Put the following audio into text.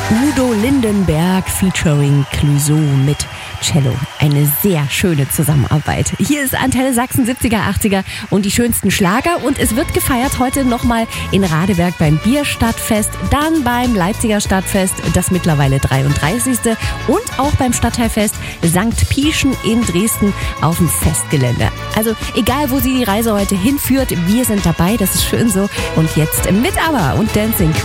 Udo Lindenberg featuring Clouseau mit Cello. Eine sehr schöne Zusammenarbeit. Hier ist Antenne Sachsen 70er, 80er und die schönsten Schlager. Und es wird gefeiert heute nochmal in Radeberg beim Bierstadtfest, dann beim Leipziger Stadtfest, das mittlerweile 33. und auch beim Stadtteilfest St. Pieschen in Dresden auf dem Festgelände. Also egal, wo Sie die Reise heute hinführt, wir sind dabei, das ist schön so. Und jetzt mit ABBA und Dancing Queen.